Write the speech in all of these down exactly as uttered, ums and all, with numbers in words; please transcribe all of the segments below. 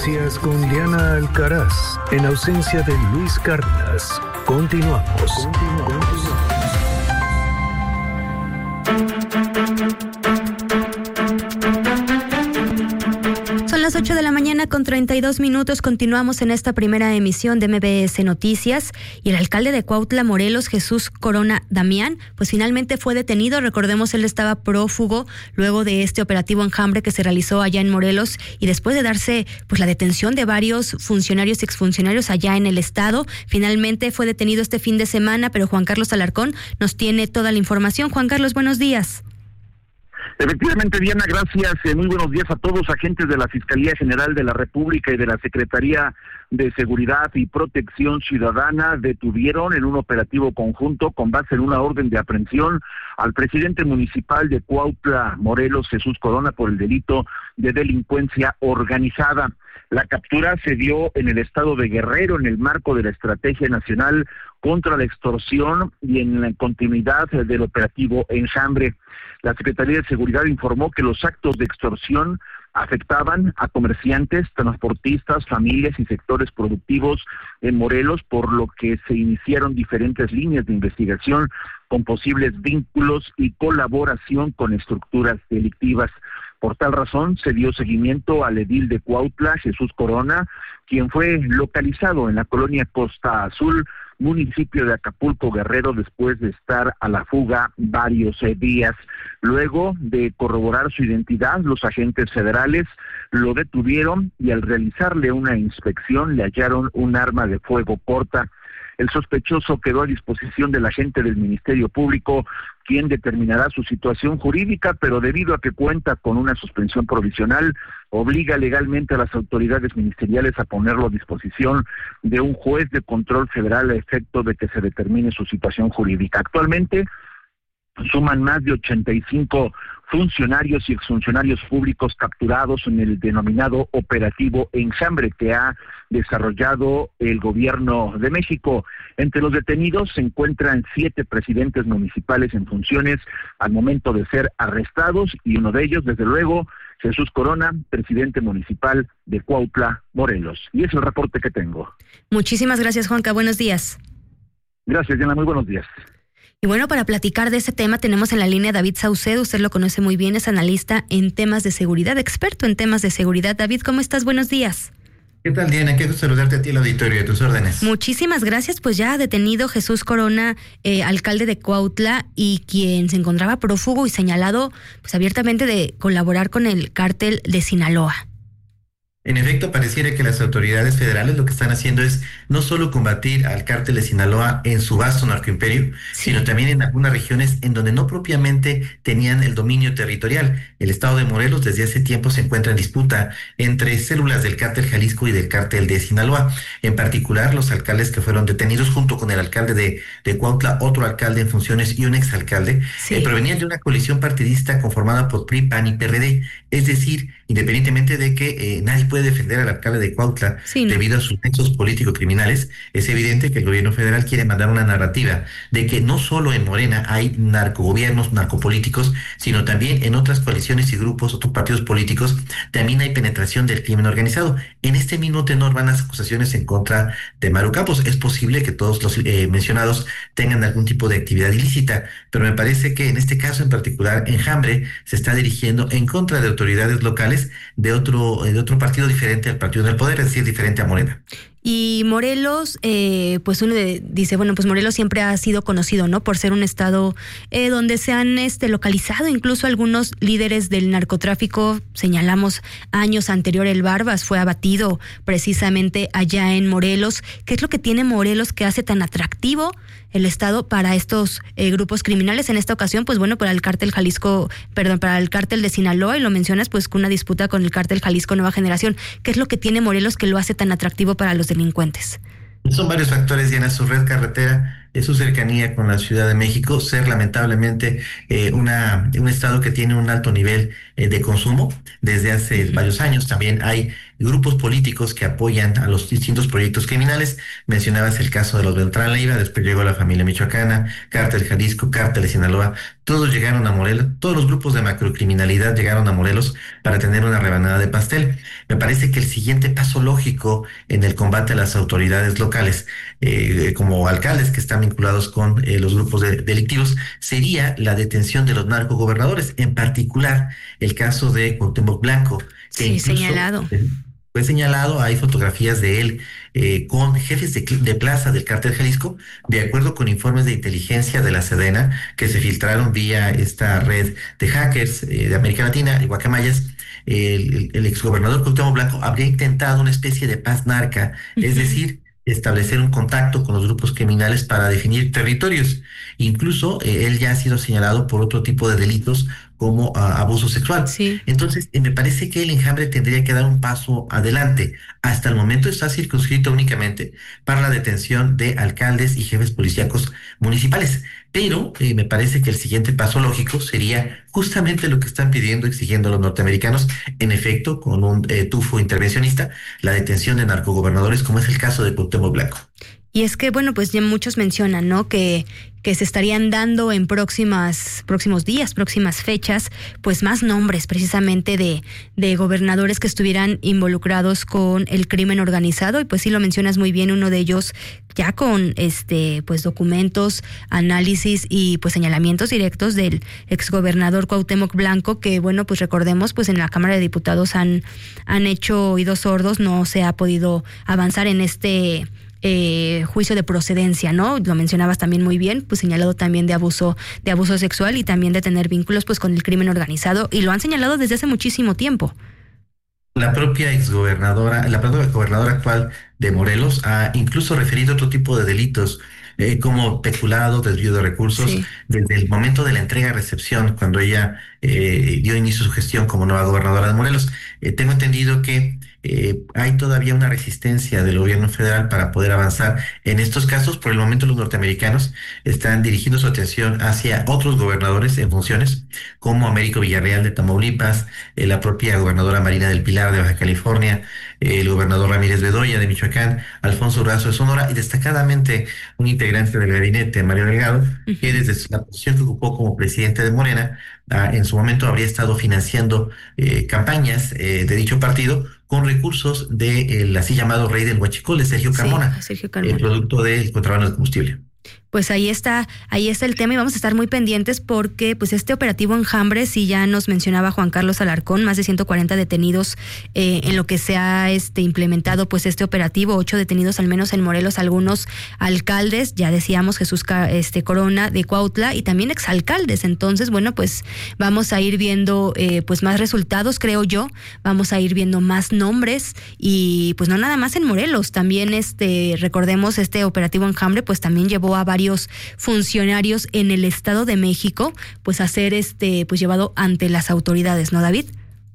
Noticias con Diana Alcaraz, en ausencia de Luis Cárdenas. Continuamos. Continuamos. Son las ocho de la mañana con treinta y dos minutos. Continuamos en esta primera emisión de M B S Noticias. Y el alcalde de Cuautla, Morelos, Jesús Corona Damián, pues finalmente fue detenido. Recordemos, él estaba prófugo luego de este operativo Enjambre que se realizó allá en Morelos, y después de darse pues la detención de varios funcionarios y exfuncionarios allá en el estado, finalmente fue detenido este fin de semana. Pero Juan Carlos Alarcón nos tiene toda la información. Juan Carlos, buenos días. Efectivamente, Diana, gracias. Eh, muy buenos días a todos. Agentes de la Fiscalía General de la República y de la Secretaría de Seguridad y Protección Ciudadana detuvieron en un operativo conjunto con base en una orden de aprehensión al presidente municipal de Cuautla, Morelos, Jesús Corona, por el delito de delincuencia organizada. La captura se dio en el estado de Guerrero en el marco de la Estrategia Nacional contra la Extorsión y en la continuidad del operativo Enjambre. La Secretaría de Seguridad informó que los actos de extorsión afectaban a comerciantes, transportistas, familias y sectores productivos en Morelos, por lo que se iniciaron diferentes líneas de investigación con posibles vínculos y colaboración con estructuras delictivas. Por tal razón, se dio seguimiento al edil de Cuautla, Jesús Corona, quien fue localizado en la colonia Costa Azul, municipio de Acapulco, Guerrero, después de estar a la fuga varios eh, días. Luego de corroborar su identidad, los agentes federales lo detuvieron y al realizarle una inspección le hallaron un arma de fuego corta. El sospechoso quedó a disposición del agente del Ministerio Público, quien determinará su situación jurídica, pero debido a que cuenta con una suspensión provisional, obliga legalmente a las autoridades ministeriales a ponerlo a disposición de un juez de control federal a efecto de que se determine su situación jurídica. Actualmente suman más de ochenta y cinco funcionarios y exfuncionarios públicos capturados en el denominado operativo Enjambre que ha desarrollado el gobierno de México. Entre los detenidos se encuentran siete presidentes municipales en funciones al momento de ser arrestados, y uno de ellos, desde luego, Jesús Corona, presidente municipal de Cuautla, Morelos. Y es el reporte que tengo. Muchísimas gracias, Juanca. Buenos días. Gracias, Diana. Muy buenos días. Y bueno, para platicar de ese tema tenemos en la línea a David Saucedo. Usted lo conoce muy bien, es analista en temas de seguridad, experto en temas de seguridad. David, ¿cómo estás? Buenos días. ¿Qué tal, Diana? Qué gusto saludarte a ti, el auditorio, de tus órdenes. Muchísimas gracias. Pues ya ha detenido Jesús Corona, eh, alcalde de Cuautla, y quien se encontraba prófugo y señalado pues abiertamente de colaborar con el cártel de Sinaloa. En efecto, pareciera que las autoridades federales lo que están haciendo es no solo combatir al cártel de Sinaloa en su vasto narcoimperio, sí, sino también en algunas regiones en donde no propiamente tenían el dominio territorial. El estado de Morelos desde hace tiempo se encuentra en disputa entre células del cártel Jalisco y del cártel de Sinaloa. En particular, los alcaldes que fueron detenidos junto con el alcalde de, de Cuautla, otro alcalde en funciones y un exalcalde, sí. eh, provenían de una coalición partidista conformada por P R I, P A N y P R D. Es decir, independientemente de que eh, nadie puede defender al alcalde de Cuautla sí, ¿no? debido a sus nexos político-criminales, es evidente que el gobierno federal quiere mandar una narrativa de que no solo en Morena hay narcogobiernos, narcopolíticos, sino también en otras coaliciones y grupos, otros partidos políticos, también hay penetración del crimen organizado. En este mismo tenor van las acusaciones en contra de Maru Campos. Es posible que todos los eh, mencionados tengan algún tipo de actividad ilícita, pero me parece que en este caso en particular, Enjambre se está dirigiendo en contra de autoridades locales de otro, de otro partido diferente al partido del poder, es decir, diferente a Morena. Y Morelos, eh, pues uno de, dice, bueno, pues Morelos siempre ha sido conocido, ¿no? Por ser un estado eh, donde se han este, localizado incluso algunos líderes del narcotráfico. Señalamos años anterior, el Barbas fue abatido precisamente allá en Morelos. ¿Qué es lo que tiene Morelos que hace tan atractivo el estado para estos eh, grupos criminales? En esta ocasión, pues bueno, para el cártel Jalisco, perdón, para el cártel de Sinaloa, y lo mencionas, pues con una disputa con el cártel Jalisco Nueva Generación. ¿Qué es lo que tiene Morelos que lo hace tan atractivo para los delincuentes? Son varios factores, Diana. Su red carretera, su cercanía con la Ciudad de México, ser lamentablemente eh, una un estado que tiene un alto nivel eh, de consumo desde hace varios años. También hay grupos políticos que apoyan a los distintos proyectos criminales. Mencionabas el caso de los Beltrán Leiva, después llegó la familia michoacana, Cártel Jalisco, Cártel de Sinaloa, todos llegaron a Morelos, todos los grupos de macrocriminalidad llegaron a Morelos para tener una rebanada de pastel. Me parece que el siguiente paso lógico en el combate a las autoridades locales, eh, como alcaldes que están vinculados con eh, los grupos de, delictivos, sería la detención de los narcogobernadores, en particular el caso de Cuauhtémoc Blanco, que Sí, incluso señalado. eh, fue señalado, hay fotografías de él eh, con jefes de, de plaza del Cártel Jalisco, de acuerdo con informes de inteligencia de la Sedena que se filtraron vía esta red de hackers eh, de América Latina, el Guacamayas. El, el, el exgobernador Cuauhtémoc Blanco habría intentado una especie de paz narca, es decir, establecer un contacto con los grupos criminales para definir territorios. Incluso eh, él ya ha sido señalado por otro tipo de delitos como uh, abuso sexual. Sí. Entonces, eh, me parece que el enjambre tendría que dar un paso adelante. Hasta el momento está circunscrito únicamente para la detención de alcaldes y jefes policíacos municipales. Pero eh, me parece que el siguiente paso lógico sería justamente lo que están pidiendo, exigiendo los norteamericanos, en efecto, con un eh, tufo intervencionista, la detención de narcogobernadores, como es el caso de Cuauhtémoc Blanco. Y es que, bueno, pues ya muchos mencionan, ¿no? Que, que se estarían dando en próximas, próximos días, próximas fechas, pues más nombres precisamente de, de gobernadores que estuvieran involucrados con el crimen organizado. Y pues sí lo mencionas muy bien, uno de ellos ya con este, pues documentos, análisis y pues señalamientos directos del exgobernador Cuauhtémoc Blanco, que bueno, pues recordemos, pues en la Cámara de Diputados han, han hecho oídos sordos, no se ha podido avanzar en este Eh, juicio de procedencia, ¿no? Lo mencionabas también muy bien, pues señalado también de abuso, de abuso sexual y también de tener vínculos pues con el crimen organizado, y lo han señalado desde hace muchísimo tiempo. La propia exgobernadora, la propia gobernadora actual de Morelos ha incluso referido otro tipo de delitos, eh, como peculado, desvío de recursos, Sí. desde el momento de la entrega-recepción, cuando ella eh, dio inicio a su gestión como nueva gobernadora de Morelos. Eh, tengo entendido que eh, hay todavía una resistencia del gobierno federal para poder avanzar en estos casos. Por el momento los norteamericanos están dirigiendo su atención hacia otros gobernadores en funciones, como Américo Villarreal de Tamaulipas, eh, la propia gobernadora Marina del Pilar de Baja California, eh, el gobernador Ramírez Bedoya de Michoacán, Alfonso Durazo de Sonora, y destacadamente un integrante del gabinete, Mario Delgado, uh-huh. que desde la posición que ocupó como presidente de Morena, ah, en su momento habría estado financiando eh, campañas eh, de dicho partido con recursos del de, así llamado rey del huachicol, de Sergio Carmona, sí, Sergio Carmona, el producto del contrabando de combustible. Pues ahí está, ahí está el tema, y vamos a estar muy pendientes porque pues este operativo Enjambre, sí, ya nos mencionaba Juan Carlos Alarcón, más de ciento cuarenta detenidos eh, en lo que se ha este, implementado pues este operativo, ocho detenidos al menos en Morelos, algunos alcaldes, ya decíamos Jesús este, Corona de Cuautla y también exalcaldes. Entonces, bueno, pues vamos a ir viendo eh, pues más resultados, creo yo, vamos a ir viendo más nombres, y pues no nada más en Morelos, también este recordemos este operativo Enjambre pues también llevó a varios funcionarios en el Estado de México pues a ser este pues llevado ante las autoridades, ¿no, David?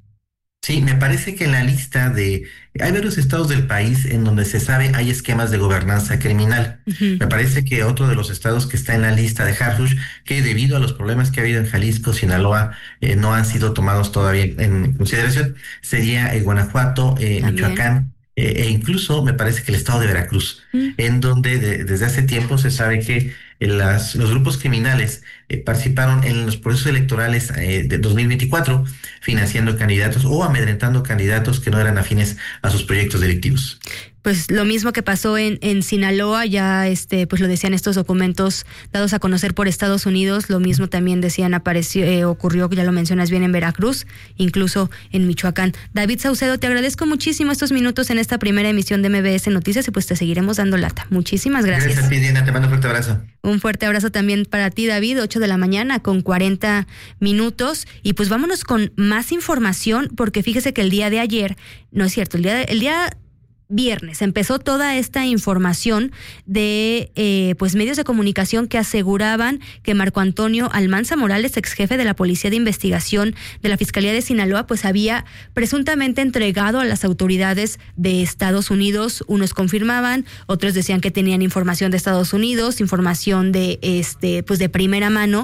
Sí, me parece que en la lista de... Hay varios estados del país en donde se sabe hay esquemas de gobernanza criminal. Uh-huh. Me parece que otro de los estados que está en la lista de Harfush, que debido a los problemas que ha habido en Jalisco, Sinaloa, eh, no han sido tomados todavía en consideración, sería eh, Guanajuato, eh, Michoacán, Eh, e incluso me parece que el estado de Veracruz, mm. en donde de, desde hace tiempo se sabe que eh, las, los grupos criminales eh, participaron en los procesos electorales eh, de dos mil veinticuatro, financiando candidatos o amedrentando candidatos que no eran afines a sus proyectos delictivos. Pues lo mismo que pasó en, en Sinaloa, ya este, pues lo decían estos documentos dados a conocer por Estados Unidos, lo mismo también decían apareció, eh, ocurrió, ya lo mencionas bien, en Veracruz, incluso en Michoacán. David Saucedo, te agradezco muchísimo estos minutos en esta primera emisión de M B S Noticias, y pues te seguiremos dando lata. Muchísimas gracias. Gracias a ti, Diana, te mando un fuerte abrazo. Un fuerte abrazo también para ti, David, ocho de la mañana con cuarenta minutos, y pues vámonos con más información, porque fíjese que el día de ayer, no es cierto, el día, de, el día viernes empezó toda esta información de eh, pues medios de comunicación que aseguraban que Marco Antonio Almanza Morales, ex jefe de la Policía de Investigación de la Fiscalía de Sinaloa, pues había presuntamente entregado a las autoridades de Estados Unidos. Unos confirmaban, otros decían que tenían información de Estados Unidos, información de este pues de primera mano,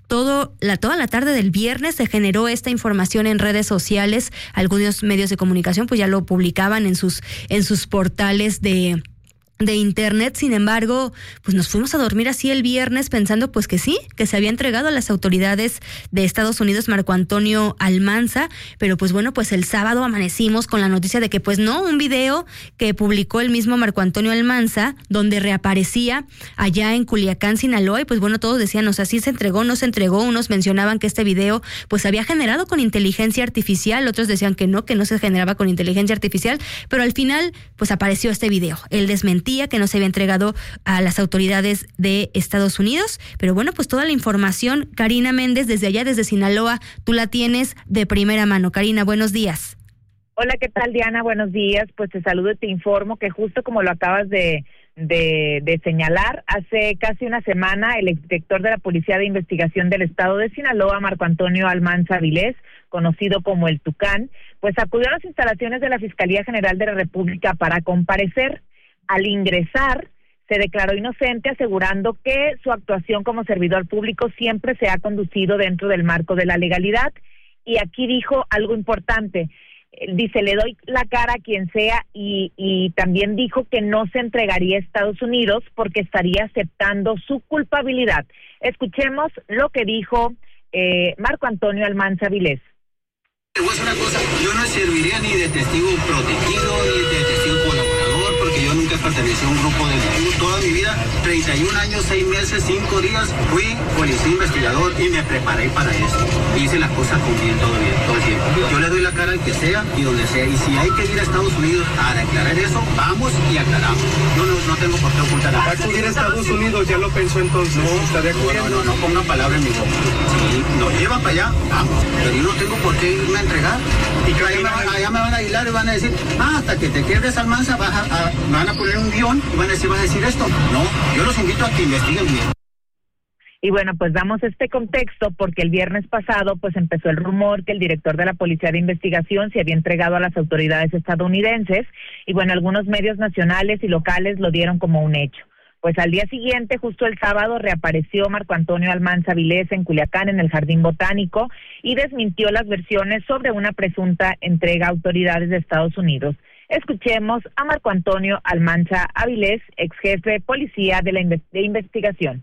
todo la toda la tarde del viernes se generó esta información en redes sociales. Algunos medios de comunicación pues ya lo publicaban en sus en sus portales de de internet. Sin embargo, pues nos fuimos a dormir así el viernes pensando pues que sí, que se había entregado a las autoridades de Estados Unidos Marco Antonio Almanza, pero pues bueno, pues el sábado amanecimos con la noticia de que pues no, un video que publicó el mismo Marco Antonio Almanza, donde reaparecía allá en Culiacán, Sinaloa, y pues bueno, todos decían, o sea, sí se entregó, no se entregó. Unos mencionaban que este video pues había generado con inteligencia artificial, otros decían que no, que no se generaba con inteligencia artificial, pero al final pues apareció este video, el desmentido que no se había entregado a las autoridades de Estados Unidos. Pero bueno, pues toda la información, Karina Méndez, desde allá, desde Sinaloa, tú la tienes de primera mano. Karina, buenos días. Hola, ¿qué tal, Diana? Buenos días. Pues te saludo y te informo que justo como lo acabas de, de, de señalar, hace casi una semana el exdirector de la Policía de Investigación del Estado de Sinaloa, Marco Antonio Almanza Vilés, conocido como el Tucán, pues acudió a las instalaciones de la Fiscalía General de la República para comparecer. Al ingresar, se declaró inocente, asegurando que su actuación como servidor público siempre se ha conducido dentro del marco de la legalidad. Y aquí dijo algo importante. Dice, le doy la cara a quien sea, y, y también dijo que no se entregaría a Estados Unidos porque estaría aceptando su culpabilidad. Escuchemos lo que dijo eh, Marco Antonio Almanza Vilés. Te voy a decir una cosa, yo no serviría ni de testigo protegido, ni de testigo colaborador, porque yo nunca pertenecí a un grupo de delincuentes. Toda mi vida, treinta y un años, seis meses, cinco días, fui policía investigador y me preparé para eso. Hice las cosas con bien todo, bien, todo el tiempo. Yo le doy la cara al que sea y donde sea. Y si hay que ir a Estados Unidos a declarar eso, vamos y aclaramos. Yo no, no tengo por qué ocultar nada. Acudir a Estados Unidos, ya lo pensó entonces. No, no, no, no pongan palabra en mi boca. Si nos llevan para allá, vamos. Pero yo no tengo por qué irme a entregar. Y que allá, me, allá me van a aislar y van a decir, ah, hasta que te quedes, Almanza, vas a, a, me van a poner un guión y van a decir, vas a decir esto. No, yo los invito a que investiguen bien. Y bueno, pues damos este contexto porque el viernes pasado pues empezó el rumor que el director de la Policía de Investigación se había entregado a las autoridades estadounidenses, y bueno, algunos medios nacionales y locales lo dieron como un hecho. Pues al día siguiente, justo el sábado, reapareció Marco Antonio Almanza Vilés en Culiacán, en el Jardín Botánico, y desmintió las versiones sobre una presunta entrega a autoridades de Estados Unidos. Escuchemos a Marco Antonio Almanza Vilés, ex jefe de policía de la inve- de investigación.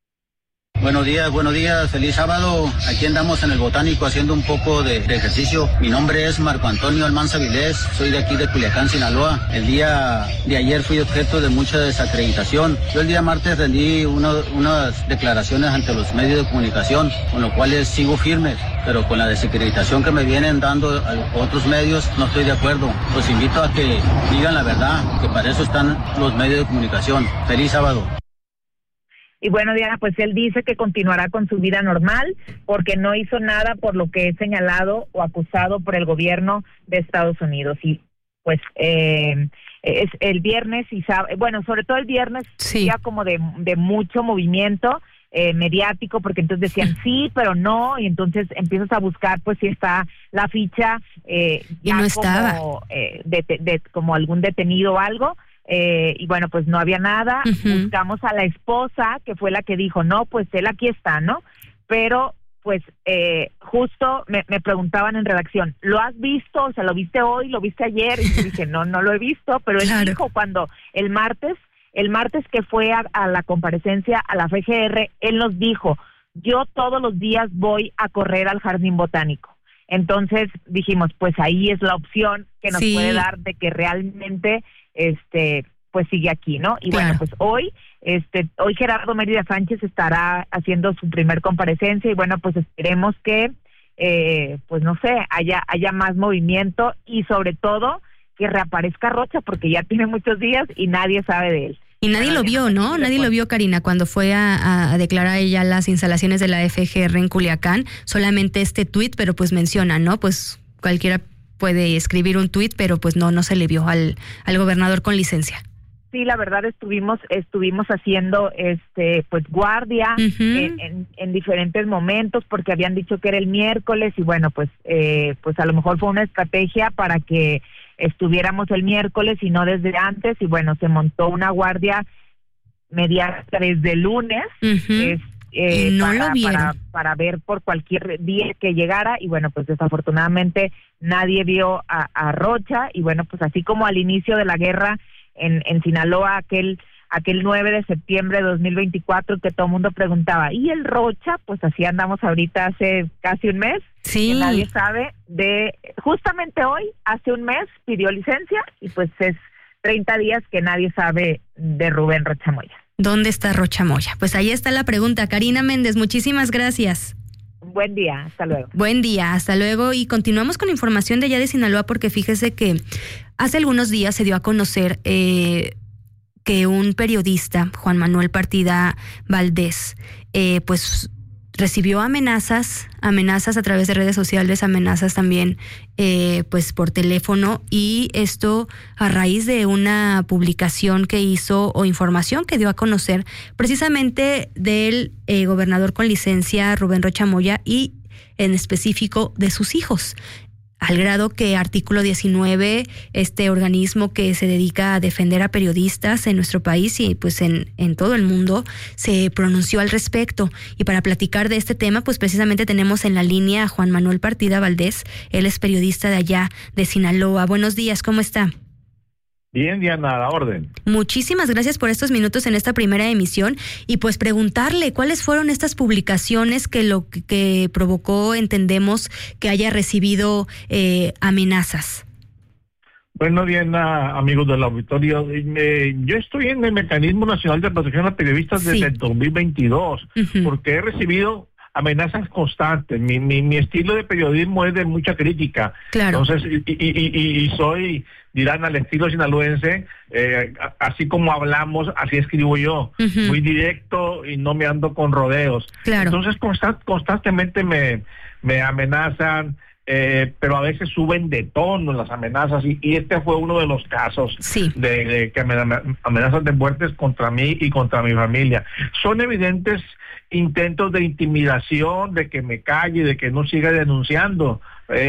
Buenos días, buenos días, feliz sábado. Aquí andamos en el Botánico haciendo un poco de, de ejercicio. Mi nombre es Marco Antonio Almanza Vilés, soy de aquí de Culiacán, Sinaloa. El día de ayer fui objeto de mucha desacreditación. Yo el día martes rendí uno, unas declaraciones ante los medios de comunicación, con los cuales sigo firmes, pero con la desacreditación que me vienen dando a otros medios no estoy de acuerdo. Los invito a que digan la verdad, que para eso están los medios de comunicación. Feliz sábado. Y bueno, Diana, pues él dice que continuará con su vida normal porque no hizo nada por lo que es señalado o acusado por el gobierno de Estados Unidos. Y pues eh, es el viernes y sábado, bueno, sobre todo el viernes, sí, ya como de, de mucho movimiento eh, mediático, porque entonces decían sí, pero no, y entonces empiezas a buscar pues si está la ficha eh, ya y no estaba. como, eh, de, de, como algún detenido o algo. Eh, y bueno, pues no había nada. Uh-huh. Buscamos a la esposa, que fue la que dijo, no, pues él aquí está, ¿no? Pero, pues, eh, justo me, me preguntaban en redacción, ¿lo has visto? O sea, ¿lo viste hoy? ¿Lo viste ayer? Y yo dije, no, no lo he visto, pero él claro. dijo cuando el martes, el martes que fue a, a la comparecencia a la F G R, él nos dijo, yo todos los días voy a correr al Jardín Botánico. Entonces dijimos, pues ahí es la opción que nos sí. puede dar de que realmente este pues sigue aquí, ¿no? Y claro. bueno, pues hoy este hoy Gerardo Mérida Sánchez estará haciendo su primer comparecencia y bueno, pues esperemos que eh, pues no sé, haya haya más movimiento y sobre todo que reaparezca Rocha porque ya tiene muchos días y nadie sabe de él. Y nadie lo vio, ¿no? Nadie lo vio, Karina, cuando fue a, a declarar ella las instalaciones de la F G R en Culiacán, solamente este tuit, pero pues menciona, ¿no? Pues cualquiera puede escribir un tuit, pero pues no, no se le vio al, al gobernador con licencia. Sí, la verdad estuvimos, estuvimos haciendo este pues guardia uh-huh. en, en, en diferentes momentos porque habían dicho que era el miércoles y bueno, pues eh, pues a lo mejor fue una estrategia para que estuviéramos el miércoles y no desde antes y bueno, se montó una guardia mediática desde el lunes uh-huh. eh, no para, lo vieron. para, para ver por cualquier día que llegara, y bueno, pues desafortunadamente nadie vio a, a Rocha, y bueno, pues así como al inicio de la guerra en, en Sinaloa, aquel aquel nueve de septiembre de dos mil veinticuatro, que todo el mundo preguntaba, ¿y el Rocha? Pues así andamos ahorita hace casi un mes, sí. que nadie sabe de, justamente hoy, hace un mes, pidió licencia, y pues es treinta días que nadie sabe de Rubén Rocha Moya. ¿Dónde está Rocha Moya? Pues ahí está la pregunta. Karina Méndez, muchísimas gracias. Buen día, hasta luego. Buen día, hasta luego. Y continuamos con información de allá de Sinaloa, porque fíjese que hace algunos días se dio a conocer eh, que un periodista, Juan Manuel Partida Valdés, eh, pues recibió amenazas, amenazas a través de redes sociales, amenazas también eh, pues por teléfono, y esto a raíz de una publicación que hizo o información que dio a conocer precisamente del eh, gobernador con licencia Rubén Rocha Moya, y en específico de sus hijos. Al grado que Artículo diecinueve, este organismo que se dedica a defender a periodistas en nuestro país y pues en, en todo el mundo, se pronunció al respecto. Y para platicar de este tema, pues precisamente tenemos en la línea a Juan Manuel Partida Valdés. Él es periodista de allá, de Sinaloa. Buenos días, ¿cómo está? Bien, Diana, a la orden. Muchísimas gracias por estos minutos en esta primera emisión, y pues preguntarle cuáles fueron estas publicaciones que lo que, que provocó, entendemos, que haya recibido eh, amenazas. Bueno, Diana, amigos del auditorio, eh, yo estoy en el Mecanismo Nacional de Protección a Periodistas sí. desde el dos mil veintidós, uh-huh. porque he recibido amenazas constantes. Mi, mi, mi estilo de periodismo es de mucha crítica. Claro. Entonces, y, y, y, y soy, dirán, al estilo sinaloense, eh, así como hablamos, así escribo yo. Uh-huh. Muy directo y no me ando con rodeos. Claro. Entonces, constant, constantemente me, me amenazan, eh, pero a veces suben de tono las amenazas, y, y este fue uno de los casos sí. de, de que me amenazan de muertes contra mí y contra mi familia. Son evidentes intentos de intimidación, de que me calle, de que no siga denunciando.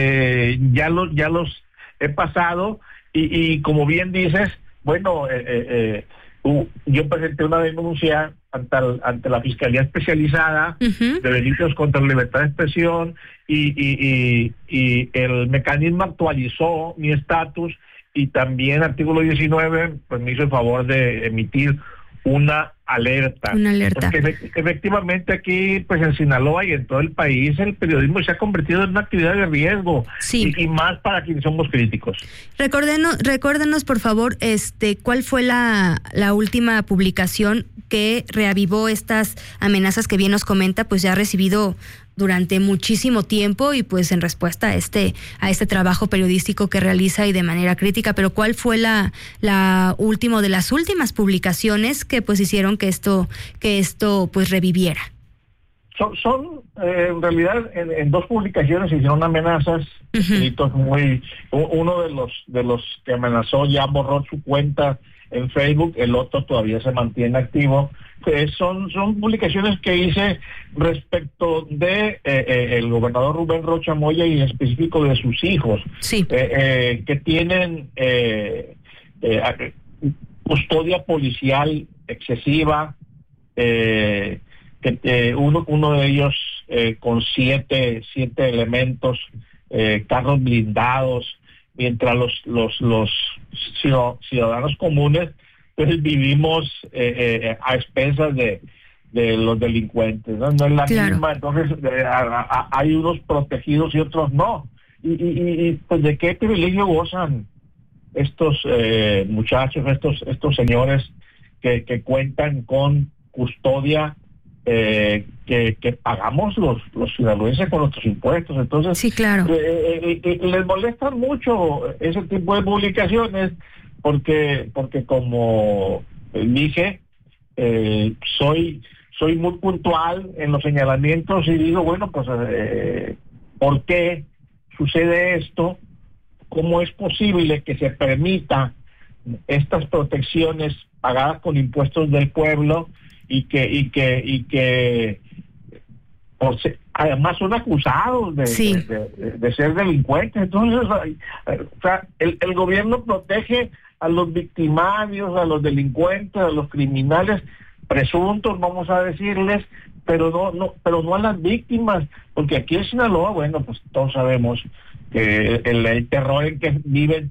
Eh, ya los ya los he pasado, y, y como bien dices, bueno, eh, eh, uh, yo presenté una denuncia ante, el, ante la Fiscalía Especializada uh-huh. de Delitos contra la Libertad de Expresión, y, y, y, y el mecanismo actualizó mi estatus, y también Artículo diecinueve pues me hizo el favor de emitir una alerta. Una alerta. Porque efectivamente aquí, pues en Sinaloa y en todo el país, el periodismo se ha convertido en una actividad de riesgo, sí. y, y más para quienes somos críticos. Recuérdenos, recuérdenos por favor, este, ¿cuál fue la, la última publicación que reavivó estas amenazas que bien nos comenta? Pues ya ha recibido durante muchísimo tiempo, y pues en respuesta a este a este trabajo periodístico que realiza y de manera crítica. Pero ¿cuál fue la la última de las últimas publicaciones que pues hicieron que esto que esto pues reviviera? Son, son eh, en realidad en, en dos publicaciones hicieron amenazas, uh-huh. escritos muy, uno de los de los que amenazó ya borró su cuenta en Facebook, el otro todavía se mantiene activo. Eh, son son publicaciones que hice respecto de eh, eh, el gobernador Rubén Rocha Moya, y en específico de sus hijos, sí. eh, eh, que tienen eh, eh, custodia policial excesiva, eh, que eh, uno uno de ellos eh, con siete siete elementos, eh, carros blindados, mientras los los los ciudadanos comunes pues vivimos eh, eh, a expensas de, de los delincuentes, ¿no? No es la claro. misma, entonces eh, a, a, hay unos protegidos y otros no. Y, y, y pues de qué privilegio gozan estos eh, muchachos, estos estos señores que, que cuentan con custodia eh, que, que pagamos los los ciudadanos con nuestros impuestos. Entonces, sí, claro. eh, eh, eh, les molestan mucho ese tipo de publicaciones, porque porque como dije, eh, soy soy muy puntual en los señalamientos, y digo, bueno, pues eh, ¿por qué sucede esto? ¿Cómo es posible que se permita estas protecciones pagadas con impuestos del pueblo, y que y que y que por se, además son acusados de, sí. de, de, de ser delincuentes? Entonces, o sea, el, el gobierno protege a los victimarios, a los delincuentes, a los criminales presuntos, vamos a decirles, pero no, no, pero no a las víctimas, porque aquí en Sinaloa, bueno, pues todos sabemos que el, el terror en que viven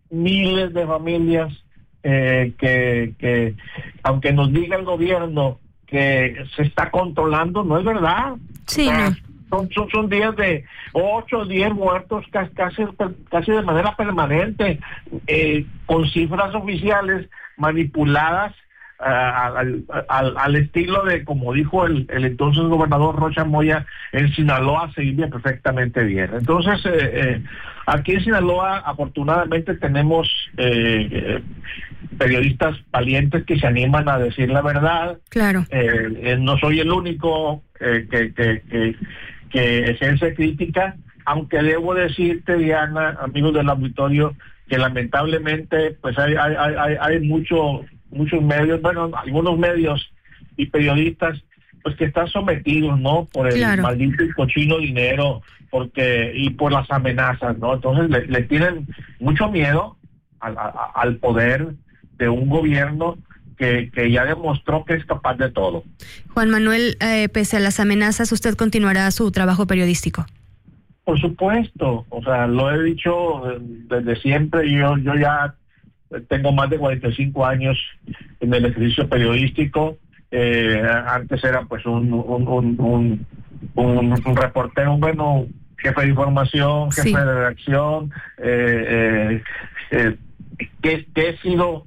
miles de familias, eh, que, que aunque nos diga el gobierno que se está controlando, no es verdad. Sí, o sea, no. Son, son, son días de ocho o diez muertos casi, casi, casi de manera permanente, eh, con cifras oficiales manipuladas uh, al, al, al estilo de, como dijo el, el entonces gobernador Rocha Moya, en Sinaloa se vive perfectamente bien. Entonces, eh, eh, aquí en Sinaloa afortunadamente tenemos eh, eh, periodistas valientes que se animan a decir la verdad. Claro. Eh, eh, no soy el único eh, que, que, que que ejerce crítica, aunque debo decirte, Diana, amigos del auditorio, que lamentablemente pues hay hay hay, hay mucho, muchos medios, bueno, algunos medios y periodistas pues que están sometidos, ¿no? Por el claro. maldito y cochino dinero, porque y por las amenazas, ¿no? Entonces le, le tienen mucho miedo al, a, al poder de un gobierno Que, que ya demostró que es capaz de todo. Juan Manuel, eh, pese a las amenazas, ¿usted continuará su trabajo periodístico? Por supuesto, o sea, lo he dicho desde siempre. Yo yo ya tengo más de cuarenta y cinco años en el ejercicio periodístico. Eh, antes era pues un un, un, un, un, un reportero, un bueno jefe de información, jefe sí. de redacción, eh, eh, eh, que, que he sido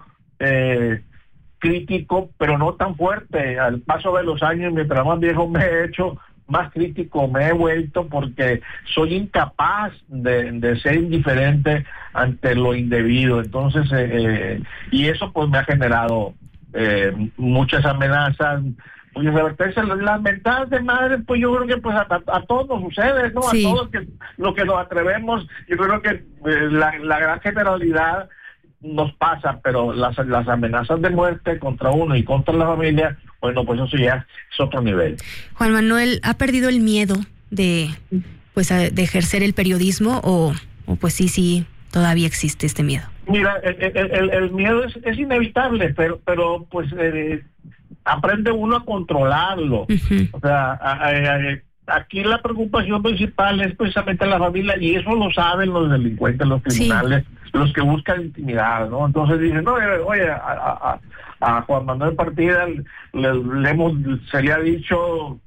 eh, crítico, pero no tan fuerte. Al paso de los años, mientras más viejo me he hecho, más crítico me he vuelto, porque soy incapaz de, de ser indiferente ante lo indebido. Entonces, eh, y eso pues me ha generado eh, muchas amenazas, muchas advertencias. Las mentadas de madre, pues yo creo que pues a, a, a todos nos sucede, ¿no? Sí. A todos que, lo que nos atrevemos, yo creo que eh, la, la gran generalidad nos pasa, pero las, las amenazas de muerte contra uno y contra la familia, bueno, pues eso ya es otro nivel. Juan Manuel, ¿ha perdido el miedo de pues de ejercer el periodismo o, o pues sí, sí, todavía existe este miedo? Mira, el, el, el, el miedo es, es inevitable, pero pero pues eh, aprende uno a controlarlo. Uh-huh. O sea, a, a, a, aquí la preocupación principal es precisamente la familia, y eso lo saben los delincuentes, los criminales, sí. los que buscan intimidad, ¿no? Entonces dicen, no, oye, a, a, a Juan Manuel Partida le, le hemos, se le ha dicho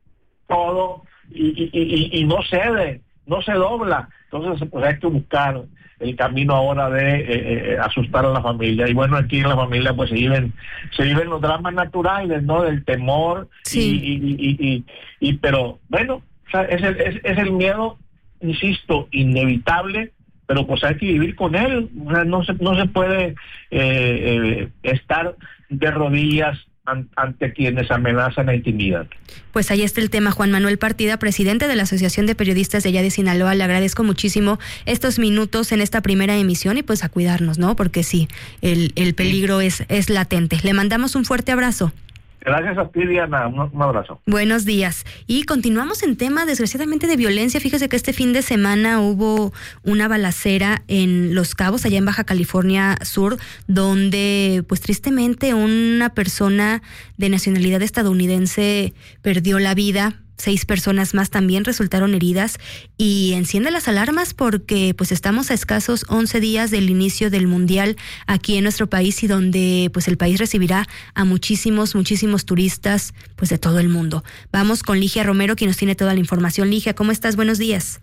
todo y, y, y, y no cede, no se dobla. Entonces pues hay que buscar el camino ahora de eh, eh, asustar a la familia. Y bueno, aquí en la familia pues se viven se viven los dramas naturales, ¿no? Del temor. Sí. y, y, y, y, y pero bueno, o sea, es, el, es, es el miedo, insisto, inevitable, pero pues hay que vivir con él. O sea, no se no se puede eh, eh, estar de rodillas ante quienes amenazan e intimidan. Pues ahí está el tema. Juan Manuel Partida, presidente de la Asociación de Periodistas de allá de Sinaloa, le agradezco muchísimo estos minutos en esta primera emisión y pues a cuidarnos, ¿no? Porque sí, el, el peligro es, es latente. Le mandamos un fuerte abrazo. Gracias a ti, Diana. Un, un abrazo. Buenos días. Y continuamos en tema, desgraciadamente, de violencia. Fíjese que este fin de semana hubo una balacera en Los Cabos, allá en Baja California Sur, donde, pues tristemente, una persona de nacionalidad estadounidense perdió la vida. Seis personas más también resultaron heridas y enciende las alarmas porque pues estamos a escasos once días del inicio del Mundial aquí en nuestro país y donde pues el país recibirá a muchísimos, muchísimos turistas pues de todo el mundo. Vamos con Ligia Romero, quien nos tiene toda la información. Ligia, ¿cómo estás? Buenos días.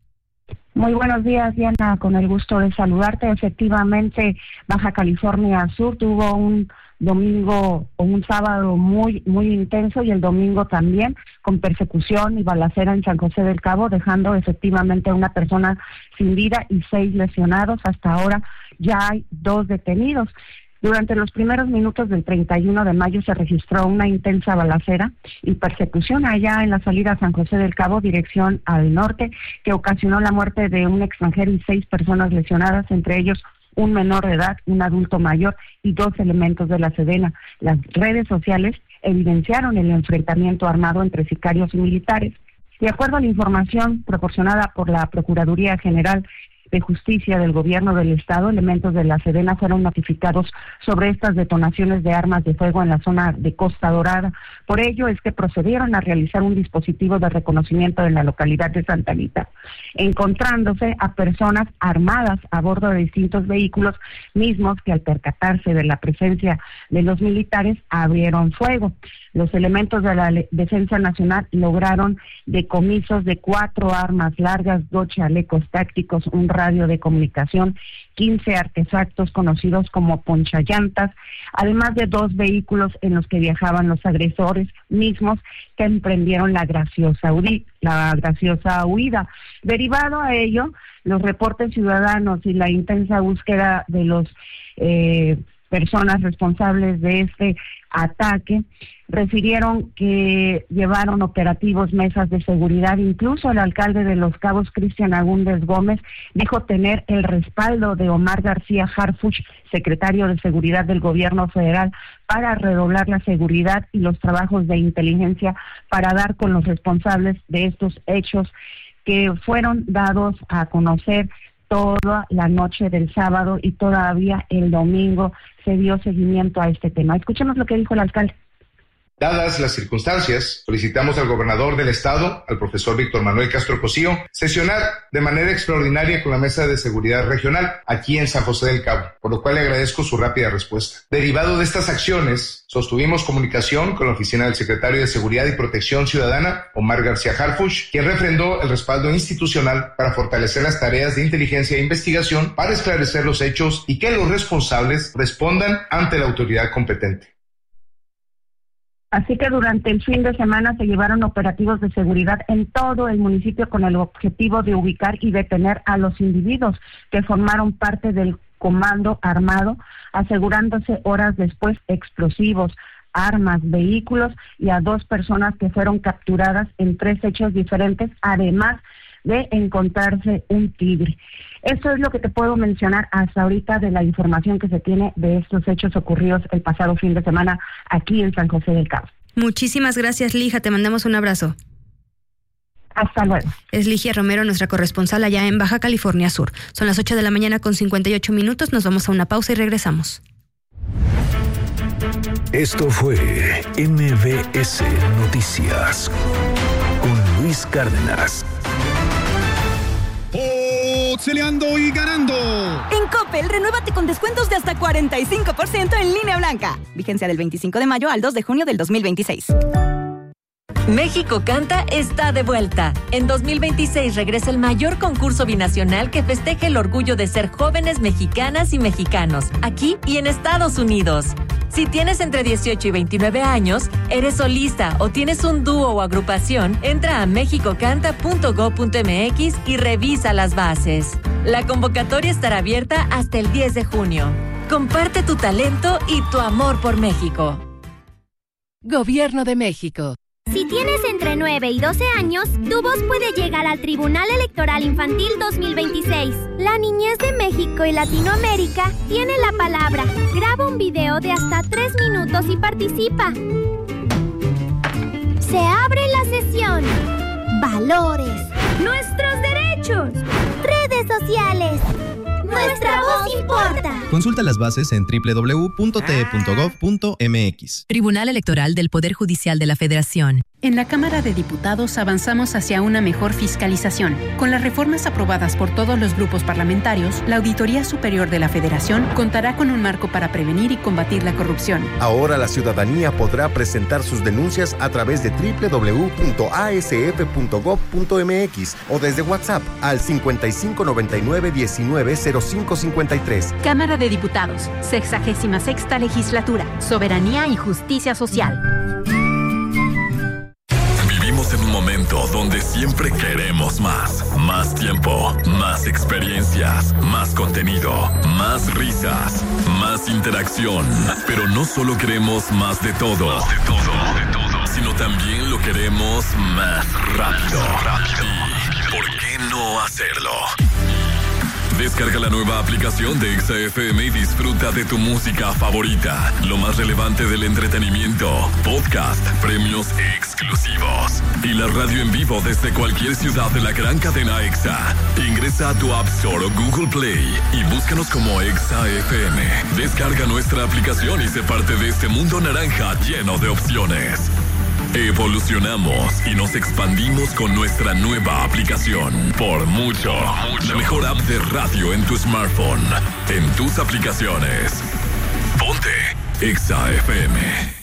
Muy buenos días, Diana, con el gusto de saludarte. Efectivamente, Baja California Sur tuvo un domingo o un sábado muy muy intenso y el domingo también con persecución y balacera en San José del Cabo, dejando efectivamente a una persona sin vida y seis lesionados. Hasta ahora ya hay dos detenidos. Durante los primeros minutos del treinta y uno de mayo se registró una intensa balacera y persecución allá en la salida a San José del Cabo, dirección al norte, que ocasionó la muerte de un extranjero y seis personas lesionadas, entre ellos un menor de edad, un adulto mayor y dos elementos de la Sedena. Las redes sociales evidenciaron el enfrentamiento armado entre sicarios y militares. De acuerdo a la información proporcionada por la Procuraduría General de Justicia del Gobierno del Estado, elementos de la Sedena fueron notificados sobre estas detonaciones de armas de fuego en la zona de Costa Dorada. Por ello es que procedieron a realizar un dispositivo de reconocimiento en la localidad de Santa Anita, encontrándose a personas armadas a bordo de distintos vehículos mismos que al percatarse de la presencia de los militares abrieron fuego. Los elementos de la Defensa Nacional lograron decomisos de cuatro armas largas, dos chalecos tácticos, un radio de comunicación, quince artefactos conocidos como ponchallantas, además de dos vehículos en los que viajaban los agresores mismos que emprendieron la graciosa, huida, la graciosa huida. Derivado a ello, los reportes ciudadanos y la intensa búsqueda de los eh, personas responsables de este ataque refirieron que llevaron operativos, mesas de seguridad. Incluso el alcalde de Los Cabos, Cristian Agúndez Gómez, dijo tener el respaldo de Omar García Harfuch, secretario de Seguridad del Gobierno Federal, para redoblar la seguridad y los trabajos de inteligencia para dar con los responsables de estos hechos que fueron dados a conocer toda la noche del sábado y todavía el domingo se dio seguimiento a este tema. Escuchemos lo que dijo el alcalde. Dadas las circunstancias, solicitamos al gobernador del estado, al profesor Víctor Manuel Castro Cosío, sesionar de manera extraordinaria con la Mesa de Seguridad Regional aquí en San José del Cabo, por lo cual le agradezco su rápida respuesta. Derivado de estas acciones, sostuvimos comunicación con la oficina del secretario de Seguridad y Protección Ciudadana, Omar García Harfuch, quien refrendó el respaldo institucional para fortalecer las tareas de inteligencia e investigación para esclarecer los hechos y que los responsables respondan ante la autoridad competente. Así que durante el fin de semana se llevaron operativos de seguridad en todo el municipio con el objetivo de ubicar y detener a los individuos que formaron parte del comando armado, asegurándose horas después explosivos, armas, vehículos y a dos personas que fueron capturadas en tres hechos diferentes, además de encontrarse un tigre. Eso es lo que te puedo mencionar hasta ahorita de la información que se tiene de estos hechos ocurridos el pasado fin de semana aquí en San José del Cabo. Muchísimas gracias, Lija. Te mandamos un abrazo. Hasta luego. Es Ligia Romero, nuestra corresponsal allá en Baja California Sur. Son las ocho de la mañana con cincuenta y ocho minutos. Nos vamos a una pausa y regresamos. Esto fue M B S Noticias con Luis Cárdenas. Celeando y ganando. En Coppel, renuévate con descuentos de hasta cuarenta y cinco por ciento en línea blanca. Vigencia del veinticinco de mayo al dos de junio del dos mil veintiséis. México Canta está de vuelta. En dos mil veintiséis regresa el mayor concurso binacional que festeja el orgullo de ser jóvenes mexicanas y mexicanos, aquí y en Estados Unidos. Si tienes entre dieciocho y veintinueve años, eres solista o tienes un dúo o agrupación, entra a mexico canta punto gob punto m x y revisa las bases. La convocatoria estará abierta hasta el diez de junio. Comparte tu talento y tu amor por México. Gobierno de México. Si tienes entre nueve y doce años, tu voz puede llegar al Tribunal Electoral Infantil dos mil veintiséis. La niñez de México y Latinoamérica tiene la palabra. Graba un video de hasta tres minutos y participa. Se abre la sesión. Valores. Nuestros derechos. Redes sociales. Nuestra voz importa. Consulta las bases en doble u doble u doble u punto t e punto gob punto m x. Tribunal Electoral del Poder Judicial de la Federación. En la Cámara de Diputados avanzamos hacia una mejor fiscalización. Con las reformas aprobadas por todos los grupos parlamentarios, la Auditoría Superior de la Federación contará con un marco para prevenir y combatir la corrupción. Ahora la ciudadanía podrá presentar sus denuncias a través de doble u doble u doble u punto a s f punto gob punto m x o desde WhatsApp al cincuenta y cinco noventa y nueve diecinueve cero cinco cincuenta y tres. Cámara de Diputados, sexagésima sexta Legislatura, Soberanía y Justicia Social. Vivimos en un momento donde siempre queremos más. Más tiempo, más experiencias, más contenido, más risas, más interacción. Pero no solo queremos más de todo, más de todo, de todo, sino también lo queremos más rápido. Más rápido. ¿Y por qué no hacerlo? Descarga la nueva aplicación de Exa F M y disfruta de tu música favorita. Lo más relevante del entretenimiento, podcast, premios exclusivos y la radio en vivo desde cualquier ciudad de la gran cadena Exa. Ingresa a tu App Store o Google Play y búscanos como Exa F M. Descarga nuestra aplicación y sé parte de este mundo naranja lleno de opciones. Evolucionamos y nos expandimos con nuestra nueva aplicación. Por mucho, mucho. La mejor app de radio en tu smartphone, en tus aplicaciones. Ponte Exa F M.